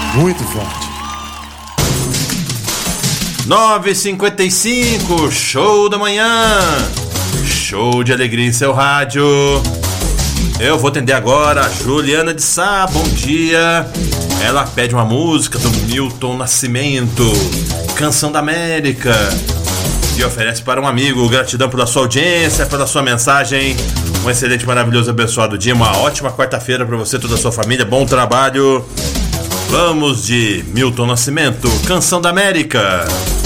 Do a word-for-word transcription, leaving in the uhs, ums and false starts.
muito forte. nove e cinquenta e cinco, show da manhã, show de alegria em seu rádio. Eu vou atender agora a Juliana de Sá, bom dia. Ela pede uma música do Milton Nascimento, Canção da América, e oferece para um amigo. Gratidão pela sua audiência, pela sua mensagem. Um excelente, maravilhoso, abençoado dia, uma ótima quarta-feira para você e toda a sua família, bom trabalho. Vamos de Milton Nascimento, Canção da América.